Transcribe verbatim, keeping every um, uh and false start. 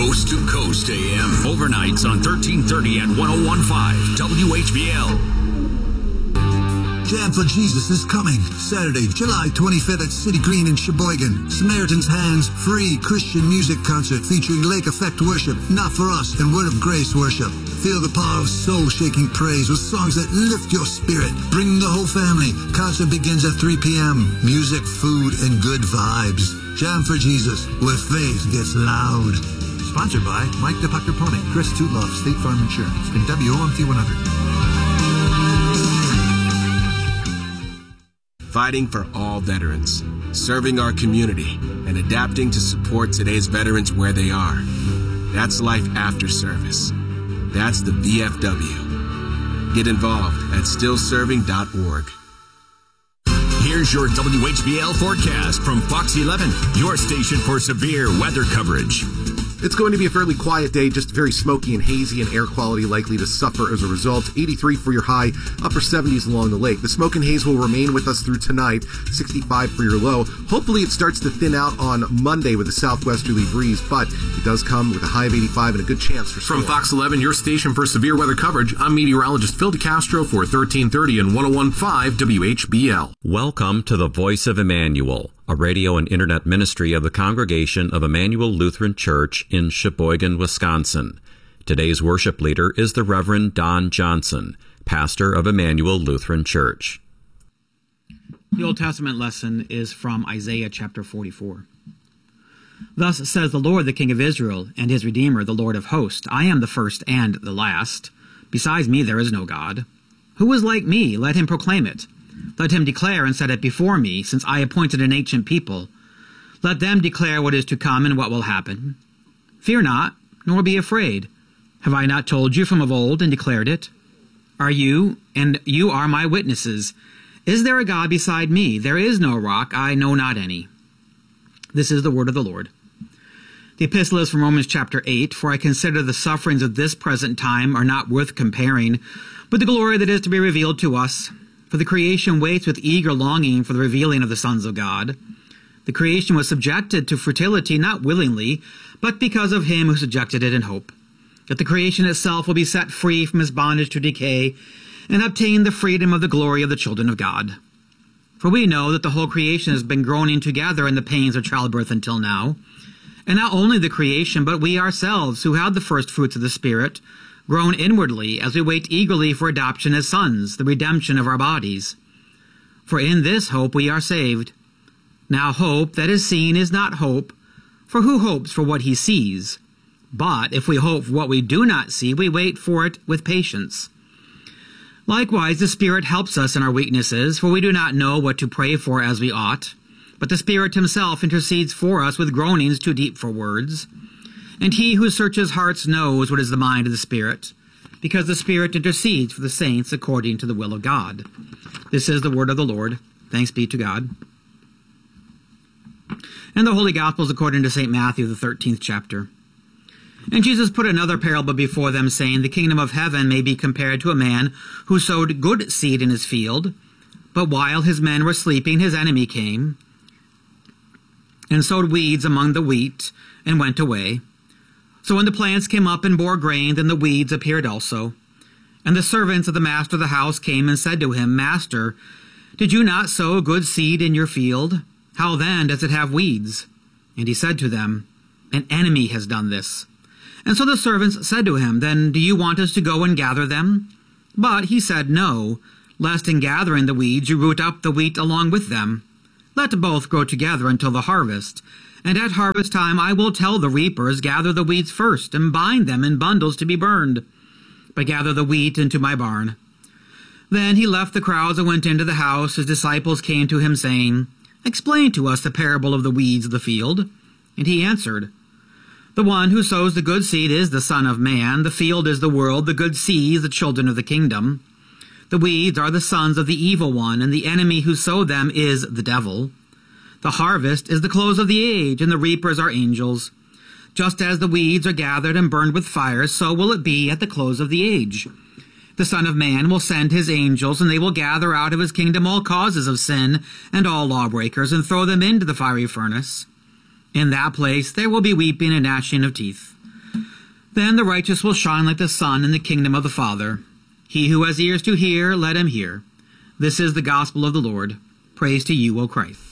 Coast to Coast A M. Overnights on thirteen thirty and one oh one point five W H B L. Jam for Jesus is coming Saturday, July twenty-fifth at City Green in Sheboygan. Samaritan's Hands free Christian music concert featuring Lake Effect worship, Not For Us, and Word of Grace worship. Feel the power of soul-shaking praise with songs that lift your spirit. Bring the whole family. Concert begins at three p.m. Music, food, and good vibes. Jam for Jesus, where faith gets loud. Sponsored by Mike DePactopone, Chris Tutloff, State Farm Insurance, and W O M T one hundred. Fighting for all veterans, serving our community, and adapting to support today's veterans where they are. That's life after service. That's the V F W. Get involved at still serving dot org. Here's your W H B L forecast from Fox eleven, your station for severe weather coverage. It's going to be a fairly quiet day, just very smoky and hazy, and air quality likely to suffer as a result. eighty-three for your high, upper seventies along the lake. The smoke and haze will remain with us through tonight, sixty-five for your low. Hopefully it starts to thin out on Monday with a southwesterly breeze, but it does come with a high of eighty-five and a good chance for storm. From Fox eleven, your station for severe weather coverage, I'm meteorologist Phil DeCastro for thirteen thirty and one oh one point five W H B L. Welcome to the Voice of Emmanuel, a radio and internet ministry of the Congregation of Emmanuel Lutheran Church in Sheboygan, Wisconsin. Today's worship leader is the Reverend Don Johnson, pastor of Emmanuel Lutheran Church. The Old Testament lesson is from Isaiah chapter forty-four. Thus says the Lord, the King of Israel, and his Redeemer, the Lord of hosts, I am the first and the last. Besides me there is no God. Who is like me? Let him proclaim it. Let him declare and set it before me, since I appointed an ancient people. Let them declare what is to come and what will happen. Fear not, nor be afraid. Have I not told you from of old and declared it? Are you, and you are my witnesses. Is there a God beside me? There is no rock, I know not any. This is the word of the Lord. The epistle is from Romans chapter eight, for I consider the sufferings of this present time are not worth comparing with the glory that is to be revealed to us. For the creation waits with eager longing for the revealing of the sons of God. The creation was subjected to fertility not willingly, but because of him who subjected it in hope, that the creation itself will be set free from its bondage to decay and obtain the freedom of the glory of the children of God. For we know that the whole creation has been groaning together in the pains of childbirth until now. And not only the creation, but we ourselves, who had the first fruits of the Spirit, groan inwardly as we wait eagerly for adoption as sons, the redemption of our bodies. For in this hope we are saved. Now hope that is seen is not hope, for who hopes for what he sees? But if we hope for what we do not see, we wait for it with patience. Likewise, the Spirit helps us in our weaknesses, for we do not know what to pray for as we ought. But the Spirit himself intercedes for us with groanings too deep for words. And he who searches hearts knows what is the mind of the Spirit, because the Spirit intercedes for the saints according to the will of God. This is the word of the Lord. Thanks be to God. And the Holy Gospel is according to Saint Matthew, the thirteenth chapter. And Jesus put another parable before them, saying, The kingdom of heaven may be compared to a man who sowed good seed in his field. But while his men were sleeping, his enemy came and sowed weeds among the wheat and went away. So when the plants came up and bore grain, then the weeds appeared also. And the servants of the master of the house came and said to him, Master, did you not sow good seed in your field? How then does it have weeds? And he said to them, An enemy has done this. And so the servants said to him, Then do you want us to go and gather them? But he said, No, lest in gathering the weeds you root up the wheat along with them. Let both grow together until the harvest. And at harvest time I will tell the reapers, Gather the weeds first, and bind them in bundles to be burned, but gather the wheat into my barn. Then he left the crowds and went into the house. His disciples came to him, saying, Explain to us the parable of the weeds of the field. And he answered, The one who sows the good seed is the Son of Man. The field is the world, the good seed the children of the kingdom. The weeds are the sons of the evil one, and the enemy who sowed them is the devil. The harvest is the close of the age, and the reapers are angels. Just as the weeds are gathered and burned with fire, so will it be at the close of the age. The Son of Man will send his angels, and they will gather out of his kingdom all causes of sin and all lawbreakers, and throw them into the fiery furnace. In that place there will be weeping and gnashing of teeth. Then the righteous will shine like the sun in the kingdom of the Father. He who has ears to hear, let him hear. This is the gospel of the Lord. Praise to you, O Christ.